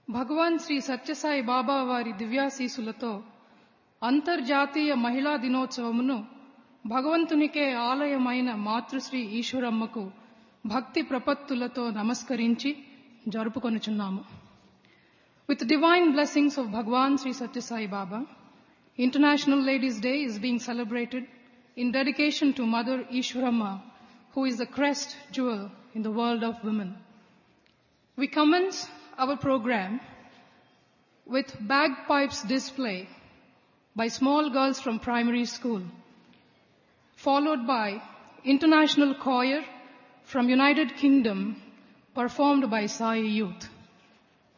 భగవాన్ శ్రీ సత్యసాయి బాబా వారి దివ్యాశీసులతో అంతర్జాతీయ మహిళా దినోత్సవమును భగవంతునికే ఆలయమైన మాతృశ్రీ ఈశ్వరమ్మకు భక్తి ప్రపత్తులతో నమస్కరించి జరుపుకొనుచున్నాము. With the divine blessings of Bhagwan Sri Satya Sai Baba, International Ladies' Day is being celebrated in dedication to Mother Ishwaramma, who is the crest jewel in the world of women. We commence our program with bagpipes display by small girls from primary school, followed by international choir from United Kingdom performed by Sai Youth.